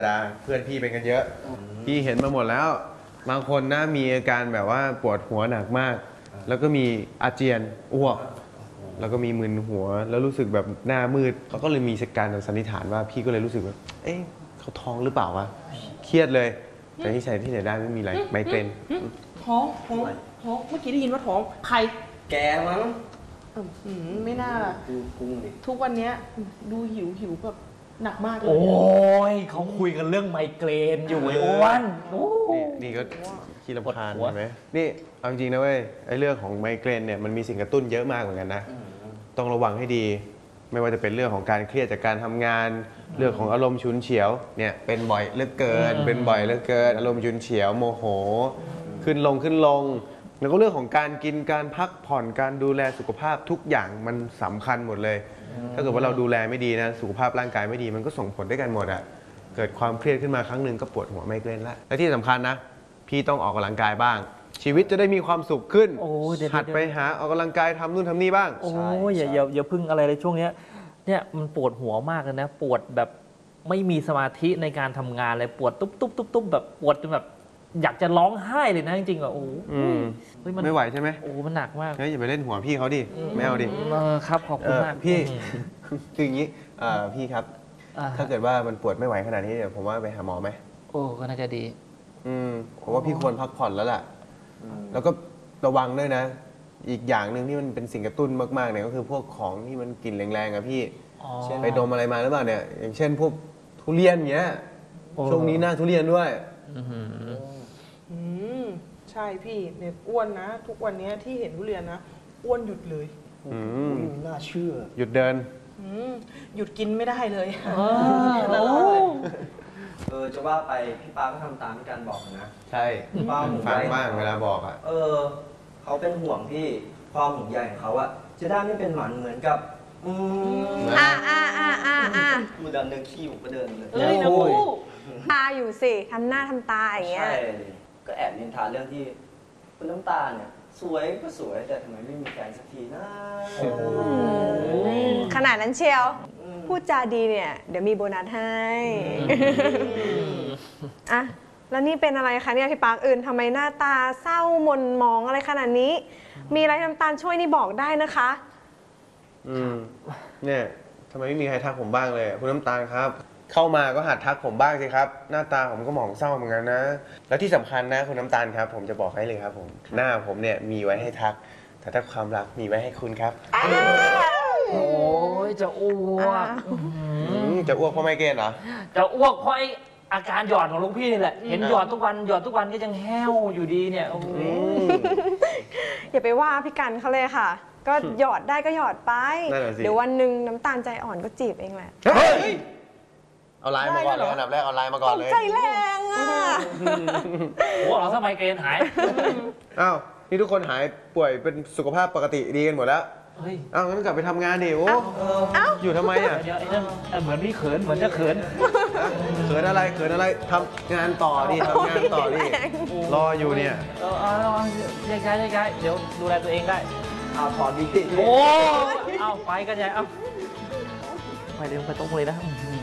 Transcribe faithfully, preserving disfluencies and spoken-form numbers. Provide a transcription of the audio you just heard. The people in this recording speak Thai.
เพื่อนพี่เป็นกันเยอะพี่เห็นมาหมดแล้วบางคนนะมีอาการแบบว่าปวดหัวหนักมากแล้วก็มีอาเจียนอ้วกแล้วก็มีมึนหัวแล้วรู้สึกแบบหน้ามืดเขาก็เลยมีการสันนิษฐานว่าพี่ก็เลยรู้สึกว่าเอ๊ะเขาท้องหรือเปล่าวะเครียดเลยแต่ที่ใส่ที่ไหนได้ไม่มีอะไรไมเกรนท้องท้องท้องเมื่อกี้ได้ยินว่าท้องใครแกมั้งไม่น่าล่ะทุกวันนี้ดูหิวหิวแบบหนักมากเลยโอ้ยเขาคุยกันเรื่องไมเกรนอยู่ไอ้อ้วนนี่นี่ก็ขี้รำคาญใช่ไหมนี่เอาจริงนะเว้ยไอ้เรื่องของไมเกรนเนี่ยมันมีสิ่งกระตุ้นเยอะมากเหมือนกันนะต้องระวังให้ดีไม่ว่าจะเป็นเรื่องของการเครียดจากการทำงานเรื่องของอารมณ์ฉุนเฉียวเนี่ยเป็นบ่อยเหลือเกินเป็นบ่อยเหลือเกินอารมณ์ฉุนเฉียวโมโหขึ้นลงขึ้นลงแล้วก็เรื่องของการกินการพักผ่อนการดูแลสุขภาพทุกอย่างมันสำคัญหมดเลยถ้าเกิดว่าเราดูแลไม่ดีนะสุขภาพร่างกายไม่ดีมันก็ส่งผลด้วยกันหมดอะเกิดความเครียดขึ้นมาครั้งหนึ่งก็ปวดหัวไมเกรนละและที่สำคัญนะพี่ต้องออกกำลังกายบ้างชีวิตจะได้มีความสุขขึ้นหัดไปหาออกกำลังกายทำนู่นทำนี่บ้างโอ้ยอย่าอย่าอย่าพึ่งอะไรเลยช่วงนี้เนี่ยมันปวดหัวมากเลยนะปวดแบบไม่มีสมาธิในการทำงานเลยปวดตุ๊บตุ๊บตุ๊บตุ๊บแบบปวดจนแบบอยากจะร้องไห้เลยนะจริงๆอ่ะโอ้ไม่ไหวใช่ไหมโอ้มันหนักมากเฮ้ยอย่าไปเล่นหัวพี่เขาดิไม่เอาดิครับขอบคุณมากพี่คืออย่างนี้พี่ครับถ้าเกิดว่ามันปวดไม่ไหวขนาดนี้เดี๋ยวผมว่าไปหาหมอไหมโอ้ก็น่าจะดีอืมผมว่าพี่ควรพักผ่อนแล้วล่ะแล้วก็ระวังด้วยนะอีกอย่างหนึ่งที่มันเป็นสิ่งกระตุ้นมากๆเนี่ยก็คือพวกของที่มันกลิ่นแรงๆอะพี่ไปดมอะไรมาหรือเปล่าเนี่ยอย่างเช่นพวกทุเรียนเงี้ยช่วงนี้หน้าทุเรียนด้วยอืมใช่พี่เนี่ยอ้วนนะทุกวันนี้ที่เห็นทุเรียนนะอ้วนหยุดเลยน่าเชื่อหยุดเดินหยุดกินไม่ได้เลยเออจะว่าไปพี่ป้าก็ทำตามที่การบอกนะใช่ป้าฟังบ้างเวลาบอกอ่ะเออเขาเป็นห่วงพี่ความห่วงใยของเขาอะจะได้ไม่เป็นหมันเหมือนกับอืมอ่าอ่าอ่าอ่าอ่ามือเดินเดินขี้ผมก็เดินเลยเอ้ยนะพูตาอยู่สิทำหน้าทำตาอย่างเงี้ยใช่ก็แอบนินทาเรื่องที่คุณน้ำตาเนี่ยสวยก็สวยแต่ทำไมไม่มีแฟนสักทีนะขนาดนั้นเชียวพูดจาดีเนี่ยเดี๋ยวมีโบนัสให้อ่ะแล้วนี่เป็นอะไรคะเนี่ยพี่ปาร์คอื่นทำไมหน้าตาเศร้าหม่นหมองอะไรขนาดนี้มีอะไรน้ำตาลช่วยนี่บอกได้นะคะอืมเนี่ยทำไมไม่มีใครทักผมบ้างเลยคุณน้ำตาลครับเข้ามาก็หัดทักผมบ้างสิครับหน้าตาผมก็หมองเศร้าเหมือนกันนะแล้วที่สำคัญนะคุณน้ำตาลครับผมจะบอกให้เลยครับผมหน้าผมเนี่ยมีไว้ให้ทักแต่ถ้าความรักมีไว้ให้คุณครับโอ้ยจะอ้วกจะอ้วกเพราะไมเกรนเหรอจะอ้วกเพราะไออาการหยอดของลุงพี่นี่แหละเห็นหยอดทุกวันหยอดทุกวันก็ยังแห้วอยู่ดีเนี่ยอย่าไปว่าพี่กันเขาเลยค่ะก็หยอดได้ก็หยอดไปเดี๋ยววันหนึ่งน้ำตาลใจอ่อนก็จีบเองแหละเอาไลน์มาก่อนเลยอันดับแรกเอาไลน์มาก่อนเลยใจแรงอ่ะโอ้เราทำไมเกณฑ์หายอ้าวนี่ทุกคนหายป่วยเป็นสุขภาพปกติดีกันหมดแล้วอ้าวงั้นกลับไปทำงานดิโอ้อยู่ทำไมอ่ะเหมือนพี่เขินเหมือนจะเขินเขินอะไรเขินอะไรทำงานต่อดิทำงานต่อดิรออยู่เนี่ยเออเอาเอาแยกย้ายแยกย้ายเดี๋ยวดูแลตัวเองได้เอาถอนดิติโอ้เอาไปกันใหญ่เอาไปเร็วไปตรงเลยนะ